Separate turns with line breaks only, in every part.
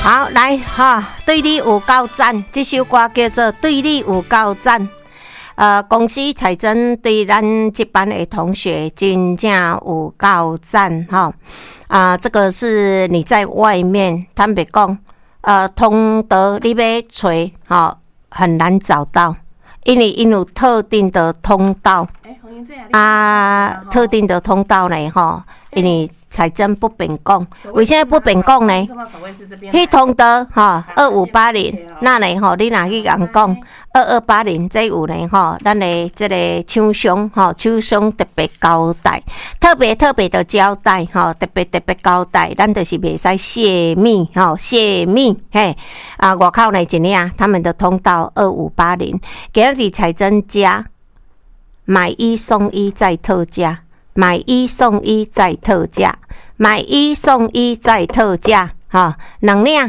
好，来哈，对你有够赞，这首歌叫做《对你有够赞》。公司彩珍对咱这班的同学真正有够赞哈。这个是你在外面，坦白讲，通道你要找很难找到，因为有特定的通道。特定的通道呢因为财政不便讲，为什么不便讲呢？迄通道2580，那呢你若去人讲2280，这有呢咱的这个厂商厂商特别交代，特别的交代特别交代，咱就是袂使泄密泄密外口呢一领他们的通道2580，今日财政家买一送一再特价，买一送一再特价，买一送一再特价两领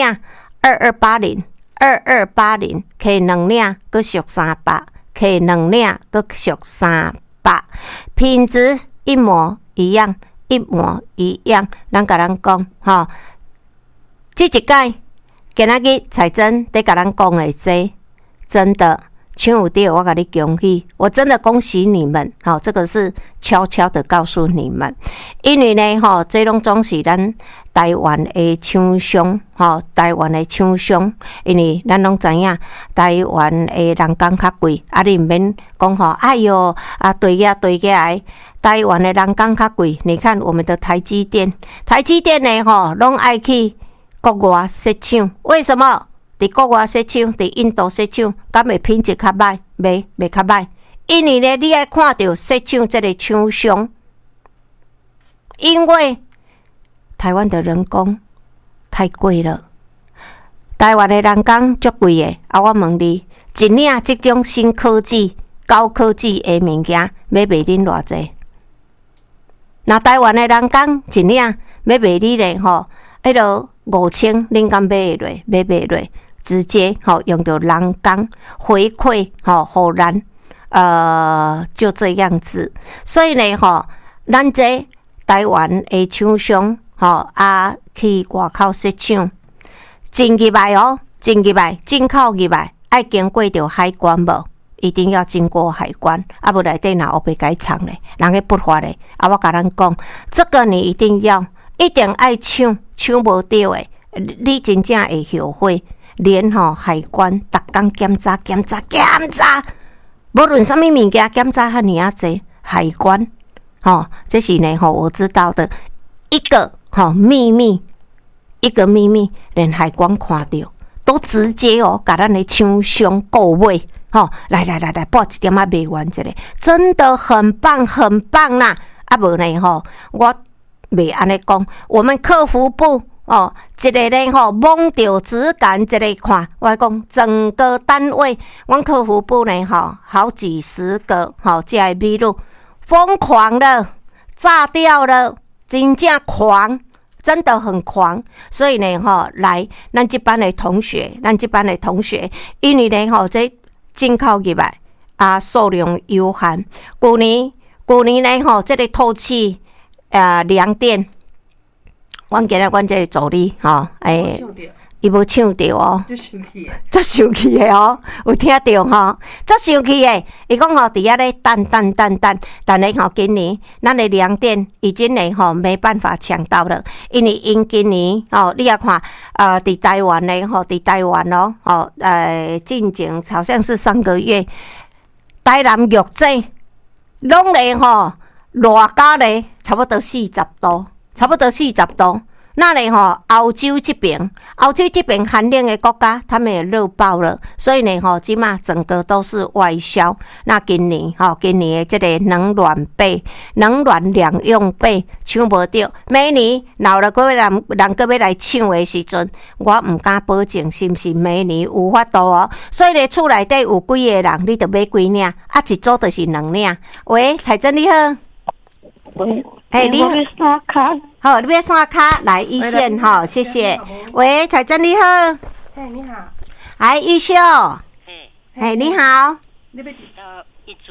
2280，可以两领搁俗300，可以两领搁俗300，品质一模一样，咱甲咱讲这一届今仔日彩珍在甲咱讲的这真的。请有对，我给你恭喜，我真的恭喜你们，这个是悄悄的告诉你们，因为呢，这拢总是咱台湾的厂商，台湾的厂商，因为咱拢知影台湾的人工较贵，你唔免讲哎哟对起来，台湾的人工较贵，你看我们的台积电呢，拢爱去国外设厂，为什么？伫国外设厂，伫印度设厂，敢会品质较歹？袂较歹，因为呢，你爱看到设厂这个厂商，因为台湾的人工太贵了，台湾的人工足贵的。我问你，一领这种新科技、高科技的物件，要卖恁偌济？那台湾的人工一领要卖你咧迄落5000，恁敢买落？买落？直接用到人工回馈互咱就这样子。所以呢咱这台湾的厂商去外口设厂，真入来真入来，进口入来爱经过着海关无？一定要经过海关，不内底若黑白改厂咧，人去不法咧。我甲咱讲，这个你一定爱抢无到诶，你真正会后悔。连海关逐工检查，无论什么物件检查遐尼啊济，海关这是呢我知道的一个秘密，连海关看到都直接甲咱的厂商购买来，报一点卖完一个，真的很棒啦！无呢我袂安尼讲，我们客服部。一个呢摸着质感，一个看，我讲整个单位，阮客服部呢好几十个这些秘鲁疯狂了，炸掉了，真正狂，真的很狂。所以呢来咱这班的同学，因为呢这进口入来数量有限，去年呢这个透气量电。阮今日阮这个助理伊无抢到足生气的有听到足生气的。伊讲伫遐咧等咧今年咱的量电已经呢没办法抢到了，因为因今年你也看伫台湾呢伫台湾进前好像是3个月，台南玉井拢咧热到咧差不多40度。那呢欧洲这边寒冷的国家，他们也热爆了，所以呢即马整个都是外销。那今年的这个冷暖两用被抢无到，明年老了各位人各位来抢的时阵，我唔敢保证是不是明年有法度所以呢厝内底有几个人，你就买几领一组就是2领。喂，彩珍你好。喂，你好，好，你要刷卡来一线谢谢。喂，彩珍你好，
你好，
玉秀，你好，
你要到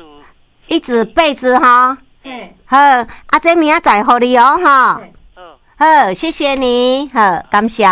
一组被子好，这明仔载给你好，谢谢你，好，感谢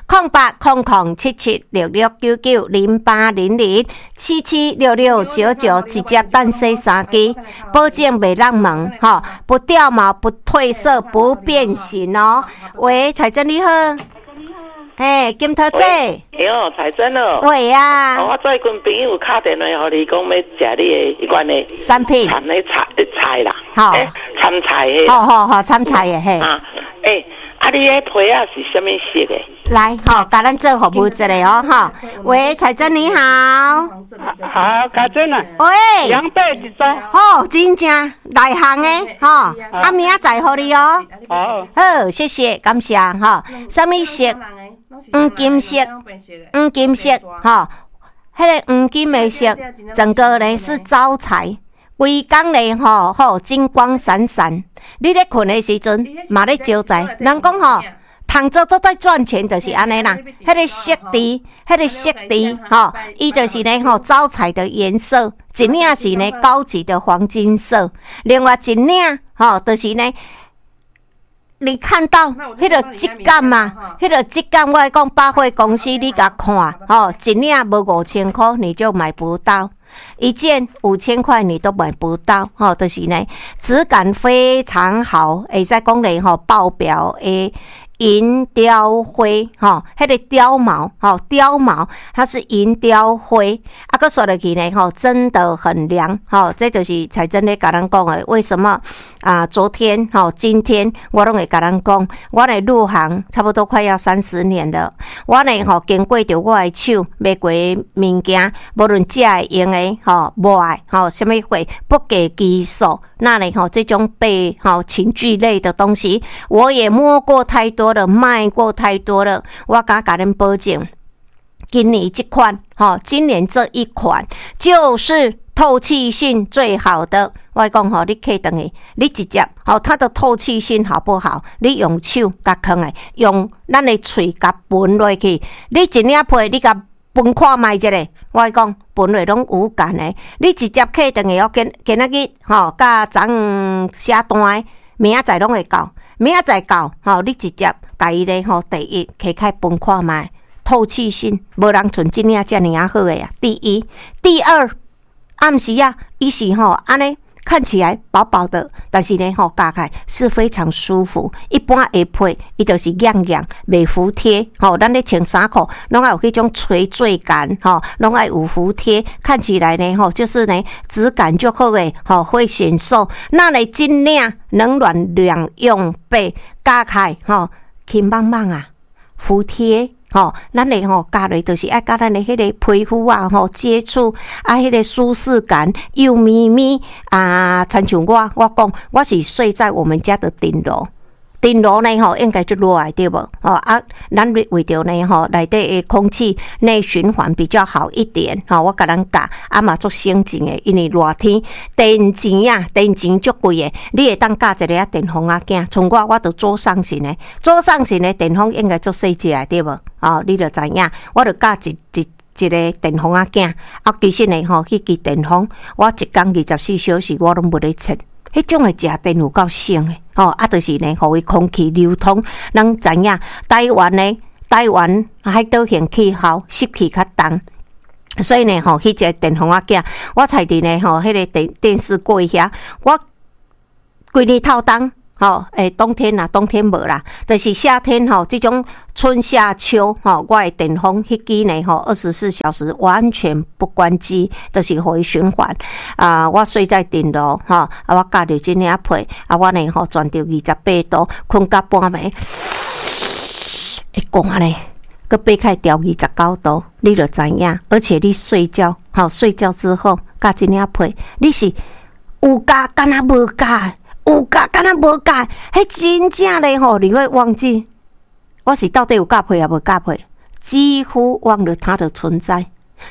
08007766990800776699，直接单洗3支，保证袂让门，不掉毛、不褪色、不变形哦。喂，彩珍你好。嘿，金桃姐，
哎呦，彩珍哦，
喂啊，
我最近朋友打电话互你，讲要食你的迄款的
产品，
参的菜啦，
好，
参菜的，
好，参菜的嘿，
啊，你迄皮啊是什么色的？
来，甲咱做服务一下哦，喂，彩珍你好，
好，嘉珍啊，
喂，
两百一张，
真正内行的，明仔载互你哦，
好，
谢谢，感谢，什么色？黄金色，迄个黄金的色，整个呢是招财，规工呢金光闪闪。你咧困的时阵，嘛咧招财。人讲通做都在赚钱，就是安尼啦。迄个色地，伊就是呢招财的颜色，一领是呢高级的黄金色，另外一领就是呢。你看到迄个质感嘛？迄个质感，我讲百货公司你甲看，一领无5000块你就买不到，一件5000块你都买不到，就是呢质感非常好，会使讲咧爆表诶。银雕灰，迄个雕毛，它是银雕灰，搁说落去呢，真的很凉，这就是彩珍咧甲咱讲的。为什么昨天，今天我拢会甲咱讲，我咧入行差不多快要30年了，我咧经过着我的手卖过的物件，无论食的用的，卖什么货不给技术。那里这种被情趣类的东西，我也摸过太多了，卖过太多了。我敢甲恁保证，今年这款，今年这一款就是透气性最好的。我讲你可以等于你直接它的透气性好不好？你用手甲放的，用咱的嘴甲分落去，你一领皮你甲分看卖一下，我讲分类拢有感的，你直接客等下今仔日甲昨写单，明仔载拢会到，明仔载到你直接甲伊咧第一开分看卖，透气性无人像这领遮尔好的啊。第一，第二，暗时伊是安尼。看起来薄薄的，但是呢，夹起来是非常舒服。一般下配，伊就是痒痒，袂服帖。咱咧穿衫裤，拢爱有迄种垂坠感，拢爱有服帖。看起来呢，就是呢，质感就好诶，会显瘦。那你尽量冷暖两用备，夹起来，轻棒棒啊，服帖。咱咧加落就是爱甲咱的迄个皮肤啊，接触迄个舒适感，又咪咪亲像我讲，我是睡在我们家的顶楼。顶楼呢应该就落来对无？咱为着呢内底的空气内循环比较好一点，我甲咱教嘛足省钱的，因为热天电钱足贵的，你会当加一个电风仔镜，像我就桌上型的电风应该足细只的对无？你就知影，我就加一个电风仔镜，其实呢迄支电风，我一天24小时我拢无咧切。迄种诶食电有够省诶，就是呢，互伊空气流通。咱知影台湾海岛型气候湿气较重，所以呢，迄只电风仔镜，我采伫呢，迄个电视柜遐，我规日透冬。冬天无啦，就是夏天这种春夏秋我的电风迄支呢24小时完全不关机，就是互伊循环我睡在顶楼我加着这领被我呢转到28度，困到半暝，会讲安尼，佮爬开调29度，你就知影。而且你睡觉之后加这领被，你是有加敢若无加。有加敢若无加，迄真正嘞你会忘记我是到底有加配也无加配，几乎忘了它的存在，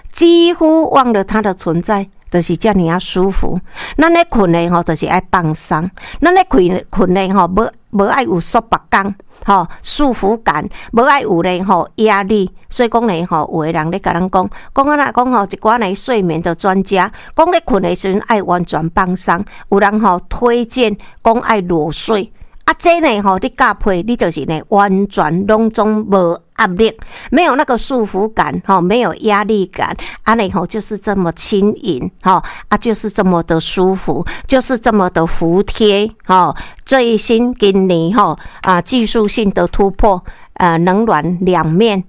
就是这样舒服。咱咧困咧就是爱放松，咱咧困咧无爱有束缚感。束缚感，无爱有咧压力，所以讲咧有的人咧甲咱讲啊讲一寡咧睡眠的专家，讲咧困的时阵爱完全放松，有人推荐讲爱裸睡， 这呢你搭配你就是呢完全拢总无压力，没有那个束缚感没有压力感，安尼就是这么轻盈就是这么的舒服，就是这么的服帖最新今年技术性的突破，冷暖两面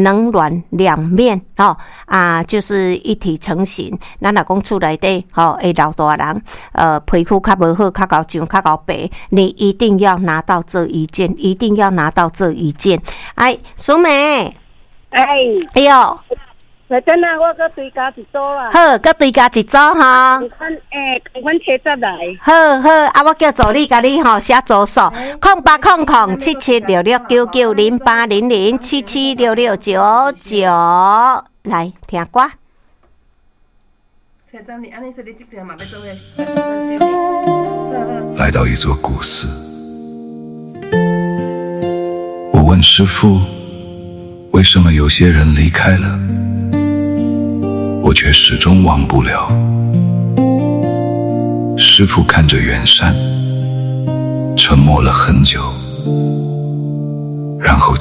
就是一体成型。咱若讲厝内底会老大人皮肤较无好，较高上较高白，你一定要拿到这一件，一定要拿到这一件。哎，淑美，哎呦，
来等下，我搁追加一组啊。
好，搁追加一组哈。
阮车站来。
好，我叫助理甲你写组数，08007766990800776699，来听歌。
来到一座古寺，我问师父，为什么有些人离开了，我却始终忘不了。师父看着远山，沉默了很久，然后